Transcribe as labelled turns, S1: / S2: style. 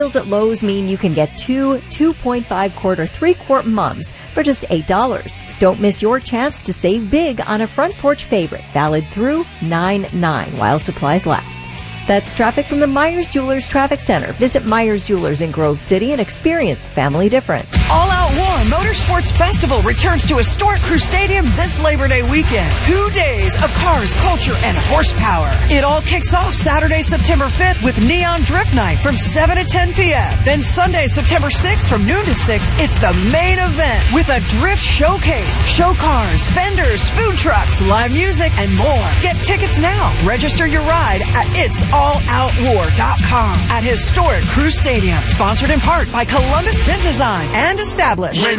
S1: Deals at Lowe's mean you can get two 2.5 quart or 3-quart mugs for just $8. Don't miss your chance to save big on a front porch favorite, valid through 9/9 while supplies last. That's traffic from the Myers Jewelers Traffic Center. Visit Myers Jewelers in Grove City and experience the family difference.
S2: All Out War Motorsports Festival returns to historic Crew Stadium this Labor Day weekend. 2 days of cars, culture, and horsepower. It all kicks off Saturday, September 5th with Neon Drift Night from 7 to 10 p.m. Then Sunday, September 6th from noon to 6, it's the main event with a drift showcase, show cars, vendors, food trucks, live music, and more. Get tickets now. Register your ride at itsalloutwar.com at historic Crew Stadium. Sponsored in part by Columbus Tint Design and established.